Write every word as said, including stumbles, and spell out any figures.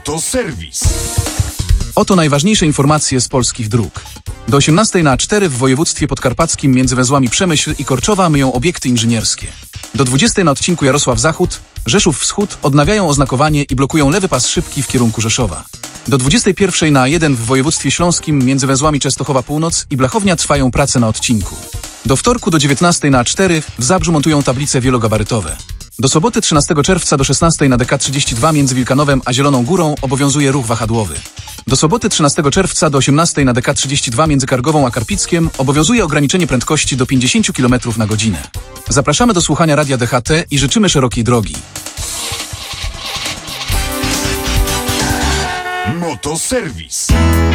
Motoserwis. Oto najważniejsze informacje z polskich dróg. Do osiemnastej na A cztery w województwie podkarpackim między węzłami Przemyśl i Korczowa myją obiekty inżynierskie. Do dwudziestej na odcinku Jarosław Zachód, Rzeszów Wschód odnawiają oznakowanie i blokują lewy pas szybki w kierunku Rzeszowa. Do dwudziestej pierwszej na A jeden w województwie śląskim między węzłami Częstochowa Północ i Blachownia trwają prace na odcinku. Do wtorku do dziewiętnastej na A cztery w Zabrzu montują tablice wielogabarytowe. Do soboty trzynastego czerwca do szesnastej na D K trzydzieści dwa między Wilkanowem a Zieloną Górą obowiązuje ruch wahadłowy. Do soboty trzynastego czerwca do osiemnastej na D K trzydzieści dwa między Kargową a Karpickiem obowiązuje ograniczenie prędkości do pięćdziesięciu kilometrów na godzinę. Zapraszamy do słuchania Radia D H T i życzymy szerokiej drogi. Motoserwis.